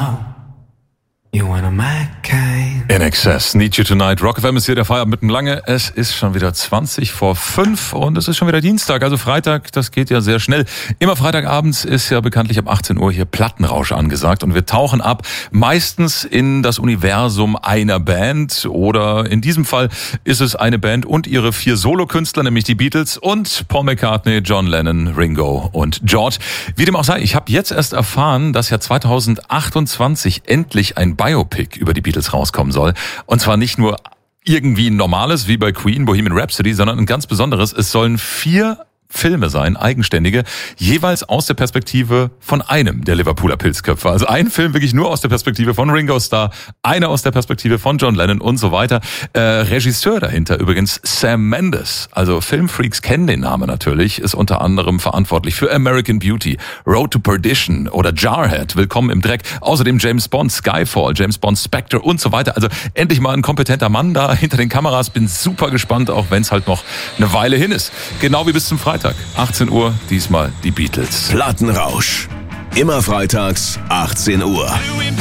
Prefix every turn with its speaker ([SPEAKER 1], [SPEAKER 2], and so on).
[SPEAKER 1] You want a McCain?
[SPEAKER 2] INXS, Need You Tonight. Rock FM ist hier der Feierabend mitten lange. Es ist schon wieder 5:20 und es ist schon wieder Dienstag, also Freitag, das geht ja sehr schnell. Immer Freitagabends ist ja bekanntlich ab 18 Uhr hier Plattenrausch angesagt und wir tauchen ab, meistens in das Universum einer Band oder in diesem Fall ist es eine Band und ihre 4 Solokünstler, nämlich die Beatles und Paul McCartney, John Lennon, Ringo und George. Wie dem auch sei, ich habe jetzt erst erfahren, dass ja 2028 endlich ein Biopic über die Beatles rauskommen soll. Und zwar nicht nur irgendwie ein normales, wie bei Queen, Bohemian Rhapsody, sondern ein ganz besonderes. Es sollen 4 Filme sein, eigenständige, jeweils aus der Perspektive von einem der Liverpooler Pilzköpfe. Also ein Film wirklich nur aus der Perspektive von Ringo Starr, einer aus der Perspektive von John Lennon und so weiter. Regisseur dahinter übrigens Sam Mendes. Also Filmfreaks kennen den Namen natürlich, ist unter anderem verantwortlich für American Beauty, Road to Perdition oder Jarhead, Willkommen im Dreck. Außerdem James Bond, Skyfall, James Bond, Spectre und so weiter. Also endlich mal ein kompetenter Mann da hinter den Kameras. Bin super gespannt, auch wenn es halt noch eine Weile hin ist. Genau wie bis zum Freitag. 18 Uhr, diesmal die Beatles.
[SPEAKER 3] Plattenrausch. Immer freitags, 18 Uhr.